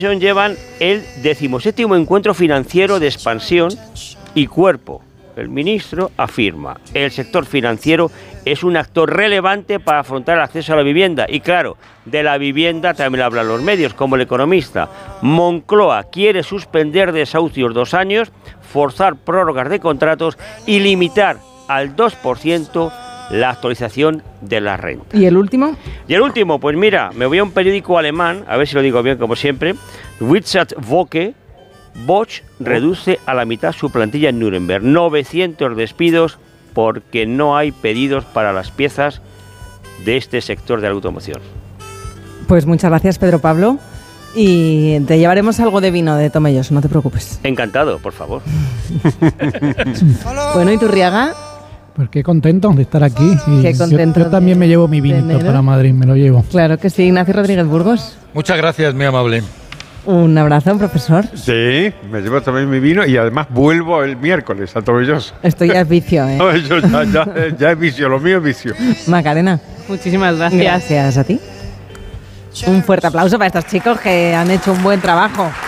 Llevan el 17º encuentro financiero de expansión y cuerpo. El ministro afirma, el sector financiero es un actor relevante para afrontar el acceso a la vivienda. Y claro, de la vivienda también hablan los medios, como El Economista. Moncloa quiere suspender desahucios 2 años, forzar prórrogas de contratos y limitar al 2% la actualización de la renta. ¿Y el último? Pues mira, me voy a un periódico alemán, a ver si lo digo bien como siempre. Wirtschaftswoche. Bosch reduce a la mitad su plantilla en Nuremberg. 900 despidos porque no hay pedidos para las piezas de este sector de la automoción. Pues muchas gracias, Pedro Pablo. Y te llevaremos algo de vino de Tomellos, no te preocupes. Encantado, por favor. Bueno, ¿y Turriaga? Pues qué contento de estar aquí. Y qué contento. Yo también me llevo mi vinito para Madrid, me lo llevo. Claro que sí, Ignacio Rodríguez Burgos. Muchas gracias, muy amable. Un abrazo, profesor. Sí, me llevo también mi vino y además vuelvo el miércoles a Tomelloso. Esto ya es vicio, ¿eh? No, eso ya es vicio, lo mío es vicio. Macarena. Muchísimas gracias. Gracias a ti. Un fuerte aplauso para estos chicos que han hecho un buen trabajo.